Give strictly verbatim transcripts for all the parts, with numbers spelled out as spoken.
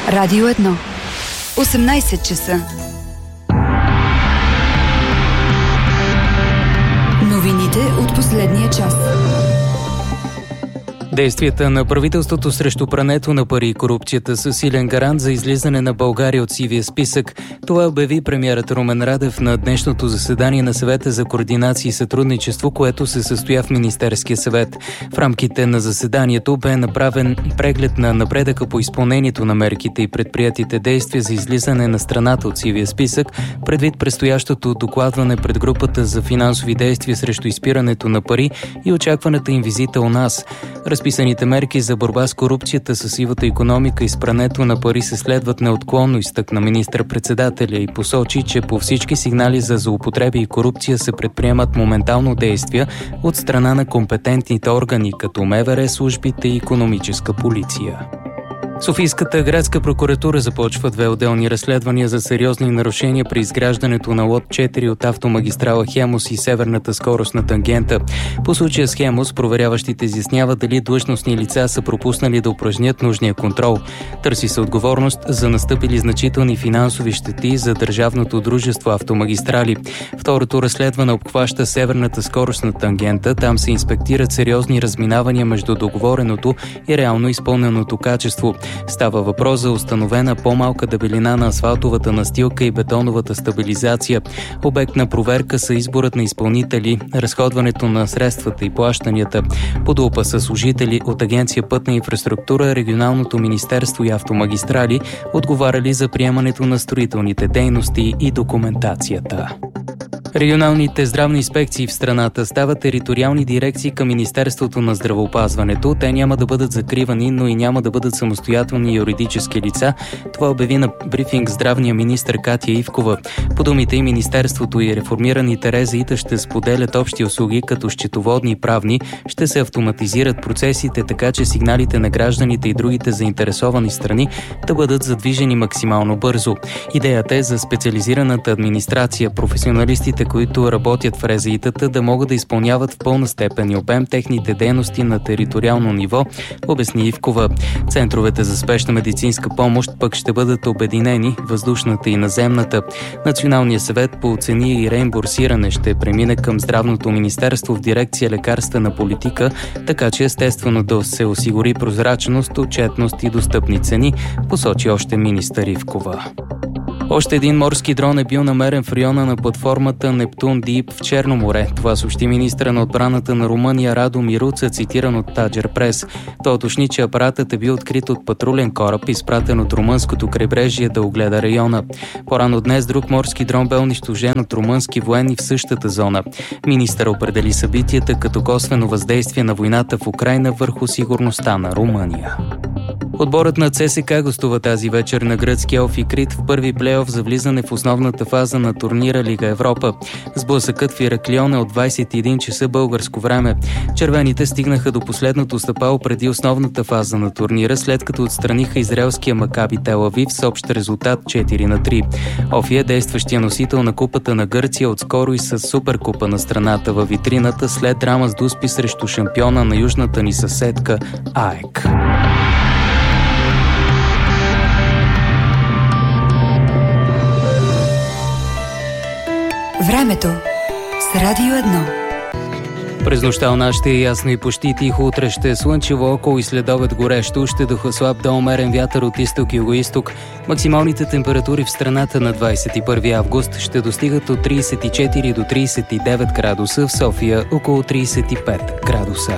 Радио едно. осемнайсет часа. Новините от последния час. Действията на правителството срещу прането на пари и корупцията са силен гарант за излизане на България от сивия списък. Това обяви премиерът Румен Радев на днешното заседание на Съвета за координация и сътрудничество, което се състоя в Министерския съвет. В рамките на заседанието бе направен преглед на напредъка по изпълнението на мерките и предприятите действия за излизане на страната от сивия списък, предвид предстоящото докладване пред групата за финансови действия срещу изпирането на пари и очакваната им визита у нас. Разписаните мерки за борба с корупцията, със сивата икономика и с прането на пари се следват неотклонно, изтъкна министър-председателя и посочи, че по всички сигнали за злоупотреби и корупция се предприемат моментално действия от страна на компетентните органи, като МВР, службите и икономическа полиция. Софийската градска прокуратура започва две отделни разследвания за сериозни нарушения при изграждането на лот четири от автомагистрала Хемус и северната скоростна тангента. По случая с Хемус проверяващите изясняват дали длъжностни лица са пропуснали да упражнят нужния контрол. Търси се отговорност за настъпили значителни финансови щети за държавното дружество Автомагистрали. Второто разследване обхваща северната скоростна тангента. Там се инспектират сериозни разминавания между договореното и реално изпълненото качество. Става въпрос за установена по-малка дебелина на асфалтовата настилка и бетоновата стабилизация. Обект на проверка са изборът на изпълнители, разходването на средствата и плащанията. Под лупа са служители от Агенция Пътна инфраструктура, Регионалното министерство и Автомагистрали, отговаряли за приемането на строителните дейности и документацията. Регионалните здравни инспекции в страната стават териториални дирекции към Министерството на здравеопазването. Те няма да бъдат закривани, но и няма да бъдат самостоятелни юридически лица. Това обяви на брифинг здравния министър Катя Ивкова. По думите и Министерството и реформираните РЗИ-та ще споделят общи услуги, като счетоводни и правни. Ще се автоматизират процесите, така че сигналите на гражданите и другите заинтересовани страни да бъдат задвижени максимално бързо. Идеята е за специализираната администрация, професионалистите, които работят в РЗИ-тата, да могат да изпълняват в пълна степен и обем техните дейности на териториално ниво, обясни Ивкова. Центровете за спешна медицинска помощ пък ще бъдат обединени, въздушната и наземната. Националният съвет по цени и реимбурсиране ще премине към Здравното министерство в дирекция лекарствена политика, така че естествено да се осигури прозрачност, отчетност и достъпни цени, посочи още министър Ивкова. Още един морски дрон е бил намерен в района на платформата Нептун Дип в Черно море. Това съобщи министъра на отбраната на Румъния Радо Мируца, цитиран от Таджер Прес. Той уточни, че апаратът е бил открит от патрулен кораб, изпратен от румънското крайбрежие да огледа района. По-рано днес друг морски дрон бе унищожен от румънски военни в същата зона. Министър определи събитията като косвено въздействие на войната в Украйна върху сигурността на Румъния. Отборът на ЦСКА гостува тази вечер на гръцкия Офикрит в първи плейоф за влизане в основната фаза на турнира Лига Европа. Сблъсъкът в Ираклион е от двайсет и един часа българско време. Червените стигнаха до последното стъпало преди основната фаза на турнира, след като отстраниха израелския Макаби Тел Авив с общ резултат четири на три. Офи е действащия носител на Купата на Гърция, отскоро и с Суперкупа на страната във витрината след драма с дуспи срещу шампиона на южната ни съседка АЕК. Времето с Радио едно. През нощта у нас ще е ясно и почти тихо. Утре ще е слънчево, около и следобед горещо. Ще духа слаб до умерен вятър от изток и югоизток. Максималните температури в страната на двайсет и първи август ще достигат от трийсет и четири до трийсет и девет градуса, в София около трийсет и пет градуса.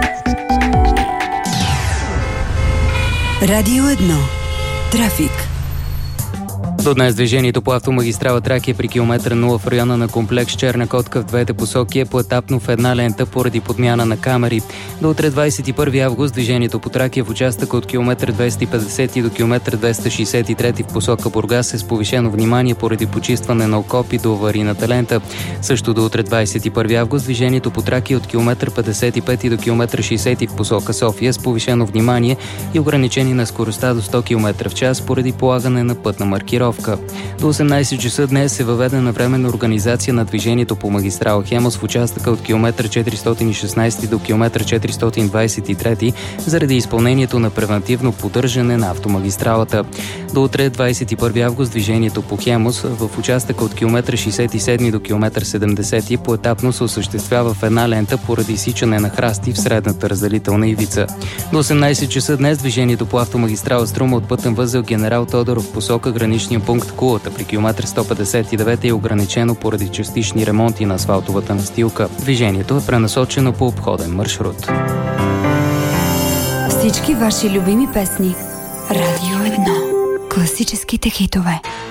Радио едно. Трафик. До днес движението по автомагистрала Тракия при километър нула в района на комплекс Черна котка в двете посоки е поетапно в една лента поради подмяна на камери. До утре двайсет и първи август движението по Тракия в участък от километър двеста и петдесет до километър двеста шейсет и три в посока Бургас е с повишено внимание поради почистване на окопи до аварийната лента. Също до утре двайсет и първи август движението по Тракия от километър петдесет и пет до километър шейсет в посока София с повишено внимание и ограничение на скоростта до сто километра в час поради полагане на пътна маркировка. подготовка. До осемнайсет часа днес е въведена временна организация на движението по магистрала Хемус в участъка от километър четиристотин и шестнайсети до километър четиристотин двайсет и трети заради изпълнението на превантивно поддържане на автомагистралата. До утре, двайсет и първи август, движението по Хемус в участъка от километър шейсет и седми до километър седемдесети поетапно се осъществява в една лента поради изсичане на храсти в средната разделителна ивица. До осемнайсет часа днес движението по автомагистрала Струма от пътен възел Генерал Тодоров посока граничния пункт Кулата при километър сто петдесет и девети е ограничено поради частични ремонти на асфалтовата настилка. Движението е пренасочено по обходен маршрут. Всички ваши любими песни. Радио едно. Класическите хитове.